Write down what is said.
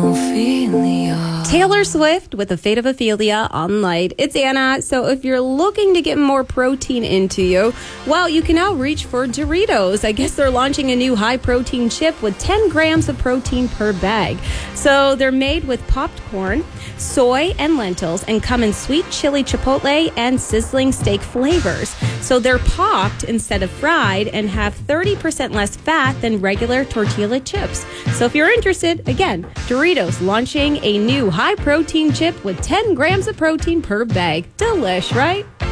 Ophelia. Taylor Swift with The Fate of Ophelia on Light. It's Anna. So if you're looking to get more protein into you, well, you can now reach for Doritos. I guess they're launching a new high-protein chip with 10 grams of protein per bag. So they're made with popped corn, soy, and lentils, and come in sweet chili chipotle and sizzling steak flavors. So they're popped instead of fried and have 30% less fat than regular tortilla chips. So if you're interested, again, Doritos launching a new high-protein chip with 10 grams of protein per bag. Delish, right?